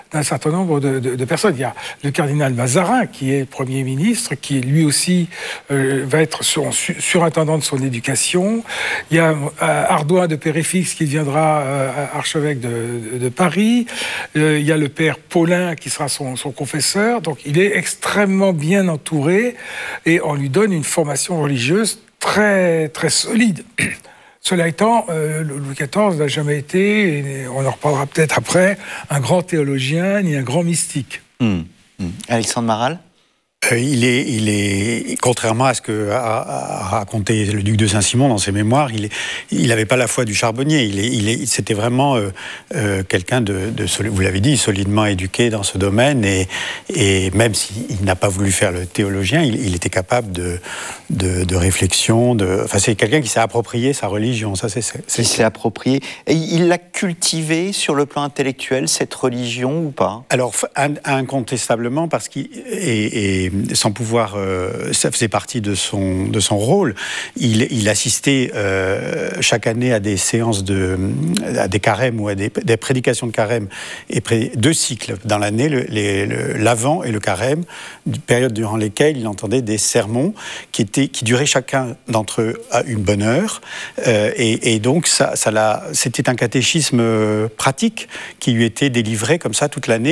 d'un certain nombre de personnes. Il y a le cardinal Mazarin, qui est Premier ministre, qui lui aussi va être surintendant de son éducation. Il y a Ardouin de Péréfixe, qui deviendra archevêque de Paris. Il y a le père Paulin, qui sera son confesseur. Donc il est extrêmement bien entouré et on lui donne une formation religieuse très, très solide. Cela étant, Louis XIV n'a jamais été, et on en reparlera peut-être après, un grand théologien ni un grand mystique. Alexandre Maral ? Il est, contrairement à ce que a raconté le duc de Saint-Simon dans ses mémoires, il n'avait pas la foi du charbonnier. C'était vraiment quelqu'un vous l'avez dit, solidement éduqué dans ce domaine, et même s'il n'a pas voulu faire le théologien, il était capable de réflexion. Enfin, c'est quelqu'un qui s'est approprié sa religion. Ça, il s'est approprié. Et il l'a cultivé sur le plan intellectuel, cette religion, ou pas ? Alors, incontestablement, parce qu'il et sans pouvoir, ça faisait partie de son rôle. Il assistait chaque année à des séances à des carèmes ou à des prédications de carême, et 2 cycles dans l'année, l'Avent et le carême, période durant lesquelles il entendait des sermons qui duraient chacun d'entre eux à une bonne heure, et donc c'était un catéchisme pratique qui lui était délivré comme ça toute l'année.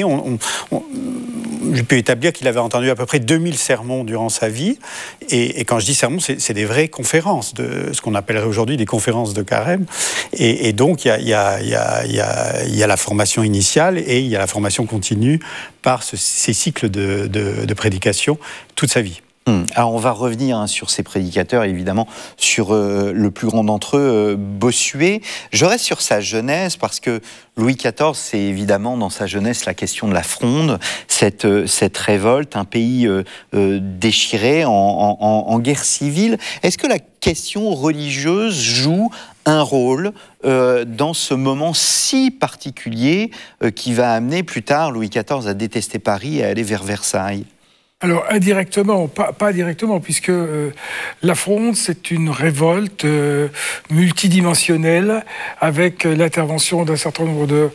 Je peux établir qu'il avait entendu à peu près 2000 sermons durant sa vie, et quand je dis sermons, c'est des vraies conférences, ce qu'on appellerait aujourd'hui des conférences de carême, et donc il y a la formation initiale et il y a la formation continue par ces cycles de prédication toute sa vie. Alors on va revenir sur ces prédicateurs, évidemment sur le plus grand d'entre eux, Bossuet. Je reste sur sa jeunesse parce que Louis XIV, c'est évidemment dans sa jeunesse la question de la Fronde, cette révolte, un pays déchiré en guerre civile. Est-ce que la question religieuse joue un rôle dans ce moment si particulier qui va amener plus tard Louis XIV à détester Paris et à aller vers Versailles ? Alors, indirectement, pas directement, puisque la Fronde, c'est une révolte multidimensionnelle avec l'intervention d'un certain nombre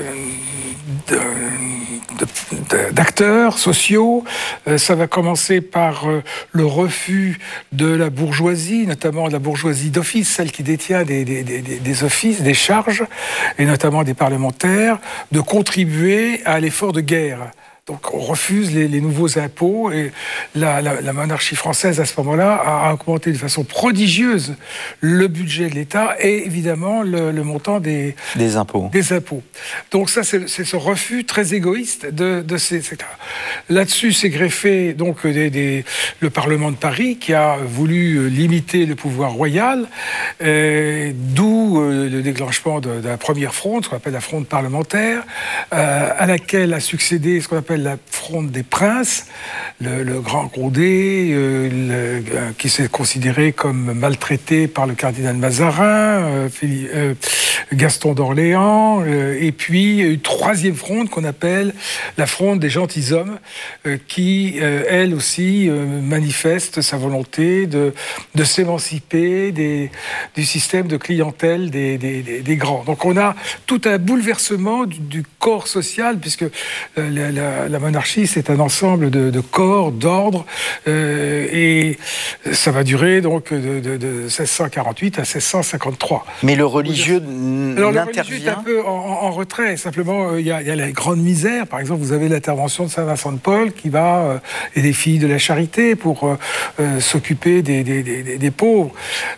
d'acteurs sociaux. Ça va commencer par le refus de la bourgeoisie, notamment de la bourgeoisie d'office, celle qui détient des offices, des charges, et notamment des parlementaires, de contribuer à l'effort de guerre. Donc on refuse les nouveaux impôts, et la monarchie française à ce moment-là a augmenté de façon prodigieuse le budget de l'État et évidemment le montant des impôts. Donc ça, c'est ce refus très égoïste de ces secteurs. Là-dessus, s'est greffé donc le Parlement de Paris qui a voulu limiter le pouvoir royal, d'où le déclenchement de la première fronde, ce qu'on appelle la fronde parlementaire, à laquelle a succédé ce qu'on appelle la fronde des princes, le grand Condé, qui s'est considéré comme maltraité par le cardinal Mazarin, Gaston d'Orléans, et puis une troisième fronde qu'on appelle la fronde des gentilshommes, qui, elle aussi, manifeste sa volonté de s'émanciper du système de clientèle des grands. Donc on a tout un bouleversement du corps social, puisque la monarchie, c'est un ensemble de corps, d'ordres, et ça va durer donc de 1648 à 1653. Mais le religieux n'intervient... Le religieux est un peu en retrait. Simplement, il y a la grande misère. Par exemple, vous avez l'intervention de Saint-Vincent de Paul qui va, et des filles de la charité pour s'occuper des pauvres.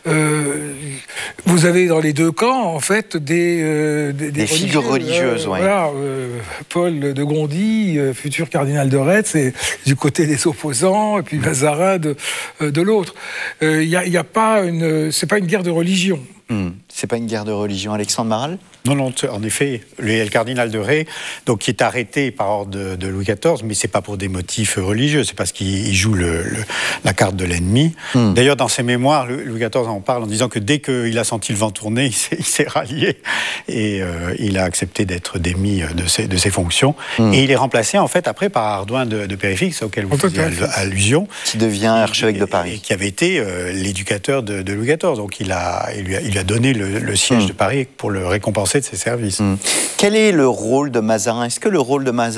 Vous avez dans les deux camps, en fait, des figures religieuses. Voilà, Paul de Gondi, futur cardinal de Retz, c'est du côté des opposants, et puis Mazarin de l'autre. Il y a pas c'est pas une guerre de religion. C'est pas une guerre de religion. Alexandre Maral ? Non, en effet, le cardinal de Retz, donc, qui est arrêté par ordre de Louis XIV, mais c'est pas pour des motifs religieux, c'est parce qu'il joue la carte de l'ennemi. D'ailleurs, dans ses mémoires, Louis XIV en parle en disant que dès qu'il a senti le vent tourner, il s'est rallié, et il a accepté d'être démis de ses fonctions. Et il est remplacé, en fait, après, par Ardouin de Péréfixe, auquel vous faisiez allusion. Qui devient archevêque de Paris. Et qui avait été l'éducateur de Louis XIV. Donc, il lui a donné le siège de Paris pour le récompenser de ses services. Quel est le rôle de Mazarin ? Est-ce que le rôle de Mazarin